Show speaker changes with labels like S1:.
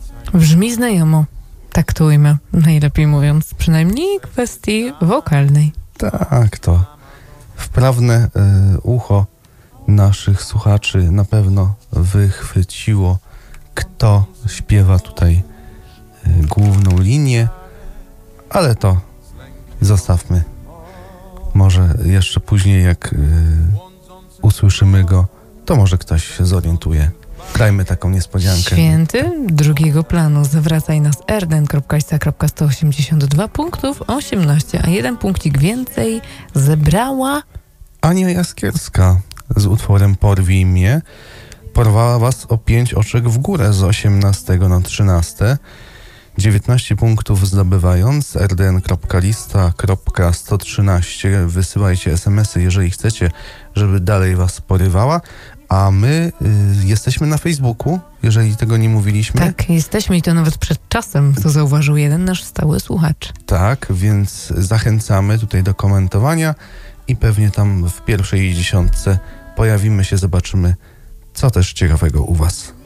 S1: Brzmi znajomo. Taktujmy, najlepiej mówiąc, przynajmniej kwestii wokalnej.
S2: Tak, to wprawne ucho naszych słuchaczy na pewno wychwyciło, kto śpiewa tutaj główną linię, ale to zostawmy. Może jeszcze później, jak usłyszymy go, to może ktoś się zorientuje. Dajmy taką niespodziankę.
S1: Święty drugiego planu. Zawracaj nas rden.ista.182 punktów 18, a 1 punkcik więcej zebrała
S2: Ania Jaskierska z utworem Porwij mnie. Porwała was o 5 oczek w górę z 18 na 13. 19 punktów zdobywając. rdn.lista.113. Wysyłajcie SMS-y, jeżeli chcecie, żeby dalej was porywała. A my jesteśmy na Facebooku, jeżeli tego nie mówiliśmy.
S1: Tak, jesteśmy i to nawet przed czasem, co zauważył jeden nasz stały słuchacz.
S2: Tak, więc zachęcamy tutaj do komentowania i pewnie tam w pierwszej dziesiątce pojawimy się, zobaczymy, co też ciekawego u was.